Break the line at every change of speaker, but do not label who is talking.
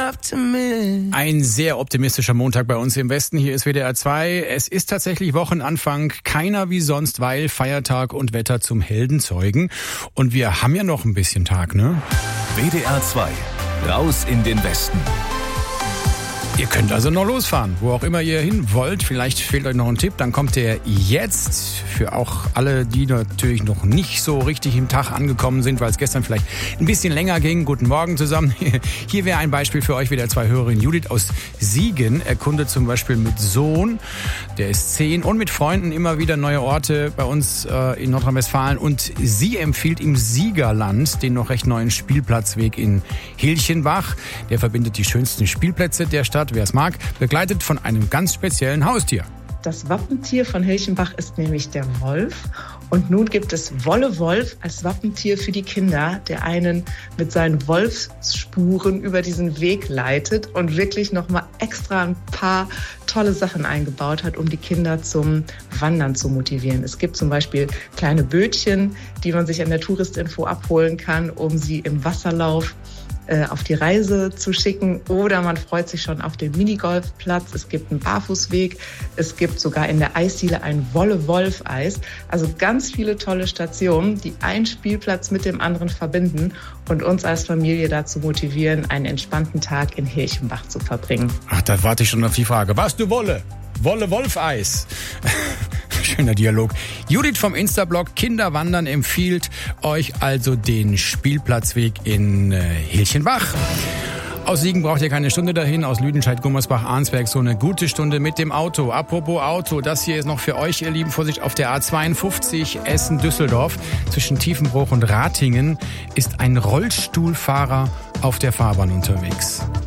optimist.
Ein sehr optimistischer Montag bei uns im Westen. Hier ist WDR 2. Es ist tatsächlich Wochenanfang. Keiner wie sonst, weil Feiertag und Wetter zum Heldenzeugen. Und wir haben ja noch ein bisschen Tag, ne?
WDR 2. Raus in den Westen.
Ihr könnt also noch losfahren, wo auch immer ihr hin wollt. Vielleicht fehlt euch noch ein Tipp, dann kommt der jetzt. Für auch alle, die natürlich noch nicht so richtig im Tag angekommen sind, weil es gestern vielleicht ein bisschen länger ging. Guten Morgen zusammen. Hier wäre ein Beispiel für euch, wieder 2 Hörerinnen. Judith aus Siegen erkundet zum Beispiel mit Sohn, der ist 10, und mit Freunden immer wieder neue Orte bei uns in Nordrhein-Westfalen. Und sie empfiehlt im Siegerland den noch recht neuen Spielplatzweg in Hilchenbach. Der verbindet die schönsten Spielplätze der Stadt, wer es mag, begleitet von einem ganz speziellen Haustier.
Das Wappentier von Hilchenbach ist nämlich der Wolf. Und nun gibt es Wolle Wolf als Wappentier für die Kinder, der einen mit seinen Wolfsspuren über diesen Weg leitet und wirklich nochmal extra ein paar tolle Sachen eingebaut hat, um die Kinder zum Wandern zu motivieren. Es gibt zum Beispiel kleine Bötchen, die man sich an der Touristinfo abholen kann, um sie im Wasserlauf auf die Reise zu schicken, oder man freut sich schon auf den Minigolfplatz. Es gibt einen Barfußweg, es gibt sogar in der Eisdiele ein Wolle-Wolf-Eis. Also ganz viele tolle Stationen, die einen Spielplatz mit dem anderen verbinden und uns als Familie dazu motivieren, einen entspannten Tag in Hilchenbach zu verbringen.
Ach, da warte ich schon auf die Frage. Was du Wolle? Wolle-Wolf-Eis. Schöner Dialog. Judith vom Instablog Kinderwandern empfiehlt euch also den Spielplatzweg in Hilchenbach. Aus Siegen braucht ihr keine Stunde dahin, aus Lüdenscheid, Gummersbach, Arnsberg so eine gute Stunde mit dem Auto. Apropos Auto, das hier ist noch für euch, ihr Lieben, Vorsicht, auf der A52 Essen-Düsseldorf zwischen Tiefenbruch und Ratingen ist ein Rollstuhlfahrer auf der Fahrbahn unterwegs.